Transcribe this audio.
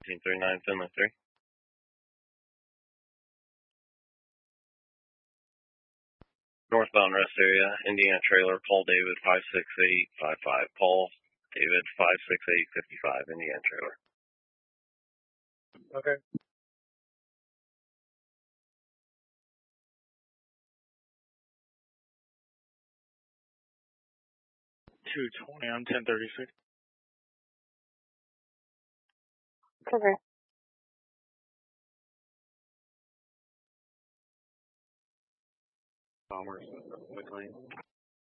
1939 Finley 3. Northbound rest area, Indiana trailer, Paul David 56855. Paul David 56855, Indiana trailer. Okay. $220 on 1036. Okay. Commerce, McLean.